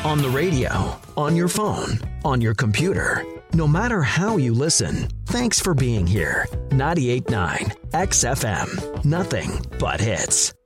On the radio, on your phone, on your computer. No matter how you listen, thanks for being here. 98.9 XFM. Nothing but hits.